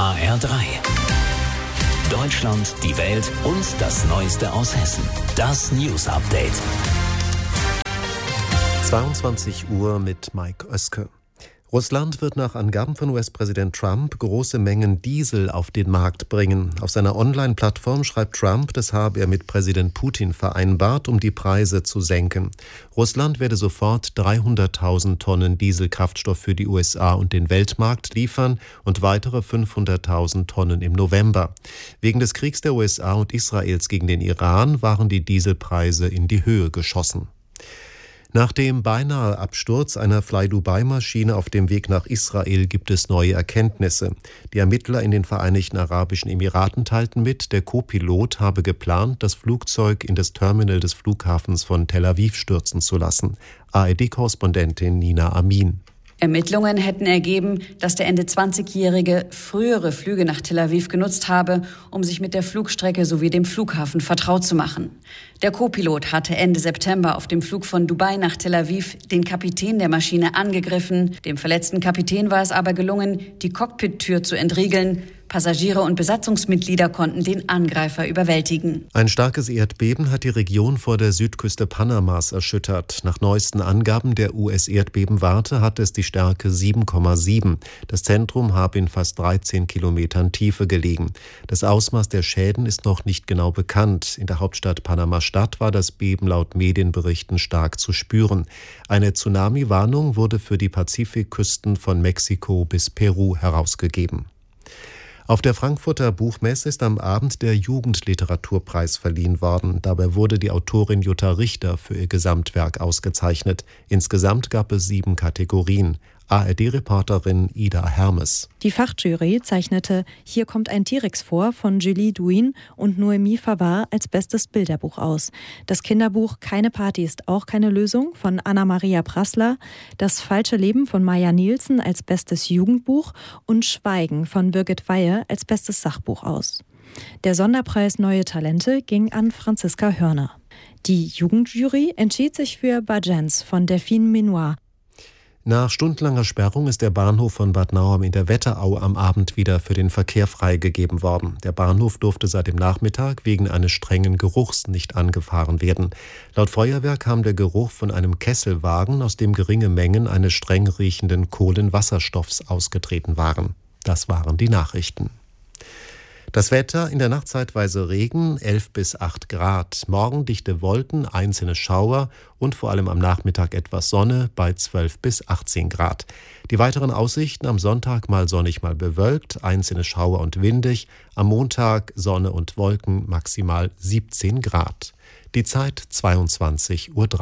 HR3. Deutschland, die Welt und das Neueste aus Hessen. Das News Update. 22 Uhr mit Mike Oeske. Russland wird nach Angaben von US-Präsident Trump große Mengen Diesel auf den Markt bringen. Auf seiner Online-Plattform schreibt Trump, das habe er mit Präsident Putin vereinbart, um die Preise zu senken. Russland werde sofort 300.000 Tonnen Dieselkraftstoff für die USA und den Weltmarkt liefern und weitere 500.000 Tonnen im November. Wegen des Kriegs der USA und Israels gegen den Iran waren die Dieselpreise in die Höhe geschossen. Nach dem beinahe Absturz einer Fly-Dubai-Maschine auf dem Weg nach Israel gibt es neue Erkenntnisse. Die Ermittler in den Vereinigten Arabischen Emiraten teilten mit, der Co-Pilot habe geplant, das Flugzeug in das Terminal des Flughafens von Tel Aviv stürzen zu lassen. ARD-Korrespondentin Nina Amin. Ermittlungen hätten ergeben, dass der Ende 20-Jährige frühere Flüge nach Tel Aviv genutzt habe, um sich mit der Flugstrecke sowie dem Flughafen vertraut zu machen. Der Co-Pilot hatte Ende September auf dem Flug von Dubai nach Tel Aviv den Kapitän der Maschine angegriffen. Dem verletzten Kapitän war es aber gelungen, die Cockpit-Tür zu entriegeln. Passagiere und Besatzungsmitglieder konnten den Angreifer überwältigen. Ein starkes Erdbeben hat die Region vor der Südküste Panamas erschüttert. Nach neuesten Angaben der US-Erdbebenwarte hatte es die Stärke 7,7. Das Zentrum habe in fast 13 Kilometern Tiefe gelegen. Das Ausmaß der Schäden ist noch nicht genau bekannt. In der Hauptstadt Panama-Stadt war das Beben laut Medienberichten stark zu spüren. Eine Tsunami-Warnung wurde für die Pazifikküsten von Mexiko bis Peru herausgegeben. Auf der Frankfurter Buchmesse ist am Abend der Jugendliteraturpreis verliehen worden. Dabei wurde die Autorin Jutta Richter für ihr Gesamtwerk ausgezeichnet. Insgesamt gab es 7 Kategorien. ARD-Reporterin Ida Hermes. Die Fachjury zeichnete Hier kommt ein T-Rex vor von Julie Douin und Noémie Favard als bestes Bilderbuch aus. Das Kinderbuch Keine Party ist auch keine Lösung von Anna-Maria Prassler, Das falsche Leben von Maja Nielsen als bestes Jugendbuch und Schweigen von Birgit Weihe als bestes Sachbuch aus. Der Sonderpreis Neue Talente ging an Franziska Hörner. Die Jugendjury entschied sich für Bajens von Delphine Menoir. Nach stundenlanger Sperrung ist der Bahnhof von Bad Nauheim in der Wetterau am Abend wieder für den Verkehr freigegeben worden. Der Bahnhof durfte seit dem Nachmittag wegen eines strengen Geruchs nicht angefahren werden. Laut Feuerwehr kam der Geruch von einem Kesselwagen, aus dem geringe Mengen eines streng riechenden Kohlenwasserstoffs ausgetreten waren. Das waren die Nachrichten. Das Wetter, in der Nacht zeitweise Regen, 11 bis 8 Grad. Morgen dichte Wolken, einzelne Schauer und vor allem am Nachmittag etwas Sonne bei 12 bis 18 Grad. Die weiteren Aussichten: am Sonntag mal sonnig, mal bewölkt, einzelne Schauer und windig. Am Montag Sonne und Wolken, maximal 17 Grad. Die Zeit 22:03 Uhr.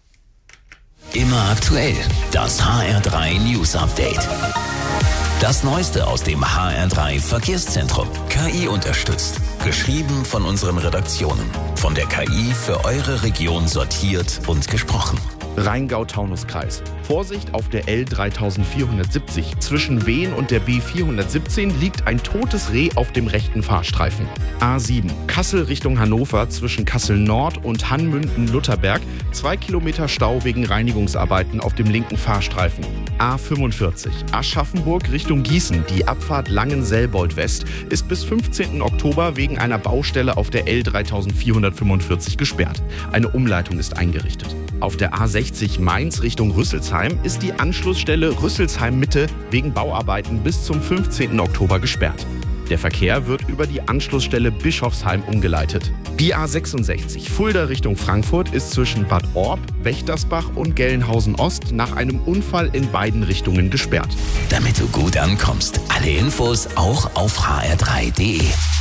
Immer aktuell, das HR3 News Update. Das Neueste aus dem HR3 Verkehrszentrum. KI unterstützt. Geschrieben von unseren Redaktionen. Von der KI für eure Region sortiert und gesprochen. Rheingau-Taunus-Kreis. Vorsicht auf der L3470. Zwischen Wehen und der B417 liegt ein totes Reh auf dem rechten Fahrstreifen. A7. Kassel Richtung Hannover zwischen Kassel Nord und Hannmünden-Lutherberg. 2 Kilometer Stau wegen Reinigungsarbeiten auf dem linken Fahrstreifen. A45. Aschaffenburg Richtung Gießen. Die Abfahrt Langen-Selbold-West ist bis 15. Oktober wegen einer Baustelle auf der L3445 gesperrt. Eine Umleitung ist eingerichtet. Auf der A60 Mainz Richtung Rüsselsheim ist die Anschlussstelle Rüsselsheim-Mitte wegen Bauarbeiten bis zum 15. Oktober gesperrt. Der Verkehr wird über die Anschlussstelle Bischofsheim umgeleitet. Die A66 Fulda Richtung Frankfurt ist zwischen Bad Orb, Wächtersbach und Gelnhausen-Ost nach einem Unfall in beiden Richtungen gesperrt. Damit du gut ankommst, alle Infos auch auf hr3.de.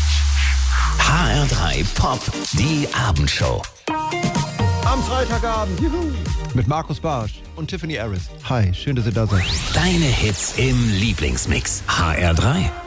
HR3 Pop, die Abendshow. Am Freitagabend, juhu, mit Markus Barsch und Tiffany Harris. Hi, schön, dass ihr da seid. Deine Hits im Lieblingsmix. HR3.